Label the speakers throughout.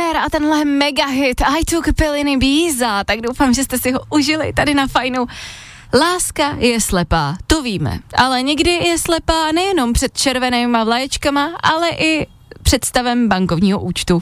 Speaker 1: Cher a tenhle mega hit I Took a Pill in Ibiza, tak doufám, že jste si ho užili tady na Fajnu. Láska je slepá, to víme, ale někdy je slepá nejenom před červenýma vlaječkama, ale i před stavem bankovního účtu.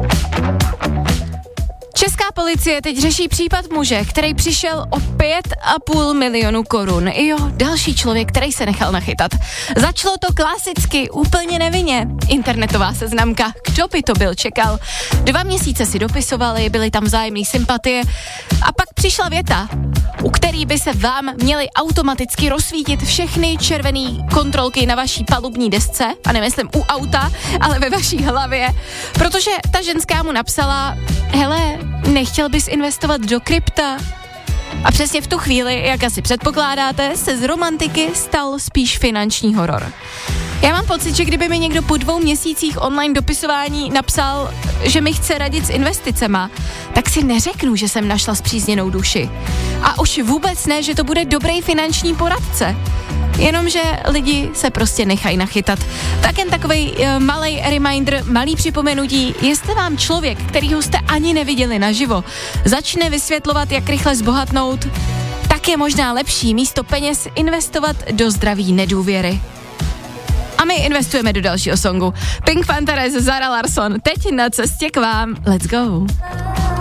Speaker 1: Česká policie teď řeší případ muže, který přišel o 5,5 milionu korun. Jo, další člověk, který se nechal nachytat. Začalo to klasicky, úplně nevinně. Internetová seznamka, kdo by to byl čekal. 2 měsíce si dopisovali, byly tam vzájemné sympatie a pak přišla věta, u který by se vám měly automaticky rozsvítit všechny červené kontrolky na vaší palubní desce, a nemyslím u auta, ale ve vaší hlavě, protože ta ženská mu napsala, hele, nechtěl bys investovat do krypta? A přesně v tu chvíli, jak asi předpokládáte, se z romantiky stal spíš finanční horor. Já mám pocit, že kdyby mi někdo po 2 měsících online dopisování napsal, že mi chce radit s investicema, tak si neřeknu, že jsem našla spřízněnou duši. A už vůbec ne, že to bude dobrý finanční poradce. Jenomže lidi se prostě nechají nachytat. Tak jen takovej malej reminder, malý připomenutí, jestli vám člověk, kterýho jste ani neviděli naživo, začne vysvětlovat, jak rychle zbohatnout, tak je možná lepší místo peněz investovat do zdraví nedůvěry. A my investujeme do dalšího songu. Pink Pantheress, Zara Larsson, teď na cestě k vám. Let's go.